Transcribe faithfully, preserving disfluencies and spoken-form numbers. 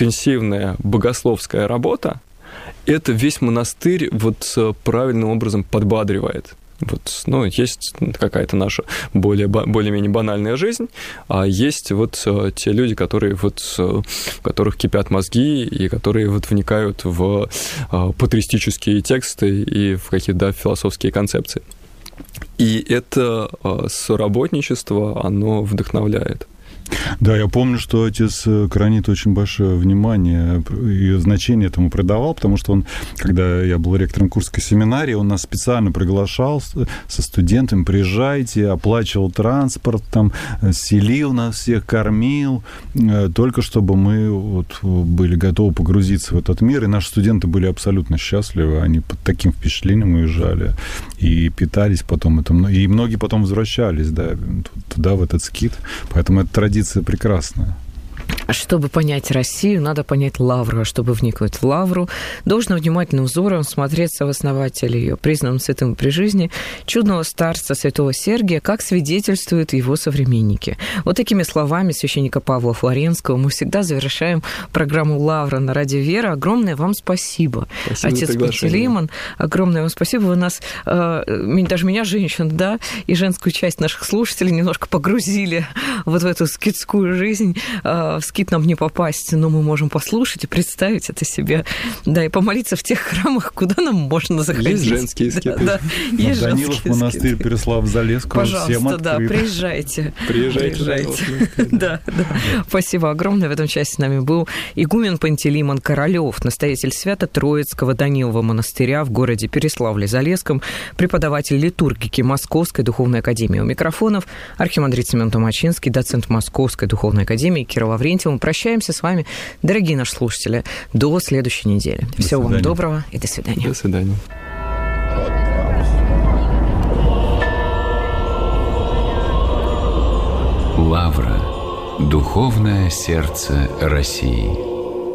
интенсивная богословская работа, это весь монастырь вот правильным образом подбадривает. Вот, ну, есть какая-то наша более, более-менее банальная жизнь, а есть вот те люди, которые вот, у которых кипят мозги и которые вот вникают в патристические тексты и в какие-то, да, философские концепции. И это соработничество, оно вдохновляет. Да, я помню, что отец Коронит очень большое внимание и значение этому придавал, потому что он, когда я был ректором Курской семинарии, он нас специально приглашал со студентами: приезжайте, оплачивал транспорт, там, селил нас всех, кормил, только чтобы мы вот были готовы погрузиться в этот мир. И наши студенты были абсолютно счастливы, они под таким впечатлением уезжали и питались потом этим. И многие потом возвращались, да, туда, в этот скит. Поэтому это традиция прекрасная. Чтобы понять Россию, надо понять Лавру. А чтобы вникнуть в Лавру, должно внимательным взором смотреться в основателя ее, признанном святым при жизни, чудного старца святого Сергия, как свидетельствуют его современники. Вот такими словами священника Павла Флоренского мы всегда завершаем программу «Лавра» на радио «Вера». Огромное вам спасибо, спасибо отец Пантелеймон. Огромное вам спасибо. Вы нас, э, даже меня, женщин, да, и женскую часть наших слушателей немножко погрузили вот в эту скитскую жизнь. Э, в скит нам не попасть, но мы можем послушать и представить это себе, да, и помолиться в тех храмах, куда нам можно заходить. Есть женские скиты. Да, да, есть Данилов монастырь, Переслав-Залесского. Пожалуйста, да, приезжайте. Приезжайте. Приезжайте. Да, да. Спасибо огромное. В этом части с нами был игумен Пантелеймон Королёв, настоятель Свято-Троицкого Данилова монастыря в городе Переславле-Залесском, преподаватель литургики Московской духовной академии. У микрофонов архимандрит Семен Томачинский, доцент Московской духовной академии Кирилл Лаврентьев. Мы прощаемся с вами, дорогие наши слушатели, до следующей недели. До Всего свидания. вам доброго и до свидания. До свидания. Лавра. Духовное сердце России.